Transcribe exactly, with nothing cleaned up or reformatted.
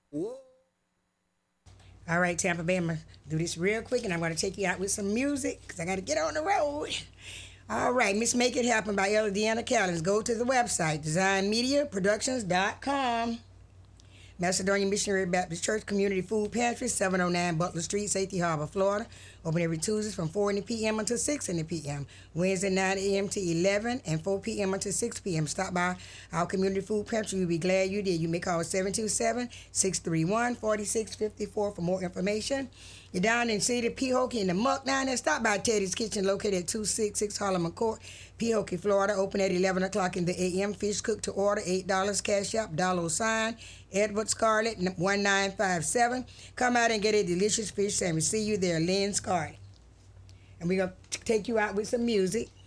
All right, Tampa Bay, I'm going to do this real quick and I'm going to take you out with some music because I got to get on the road. All right, Miss Make It Happen by Ella Deanna Callens. Go to the website, design media productions dot com. Macedonia Missionary Baptist Church Community Food Pantry, seven oh nine Butler Street, Safety Harbor, Florida. Open every Tuesday from four in the p m until six in the p m Wednesday, nine a m to eleven, and four p m until six p m Stop by our Community Food Pantry. You'll be glad you did. You may call seven two seven, six three one, four six five four for more information. You're down in City of Pehokee in the muck down there. Stop by Teddy's Kitchen, located at two sixty-six Harlem Court, Pehokee, Florida. Open at eleven o'clock in the a m Fish cooked to order, eight dollars cash up, dollar sign, Edward Scarlett, one nine five seven. Come out and get a delicious fish sandwich. See you there, Lynn Scarlett. And we're going to take you out with some music.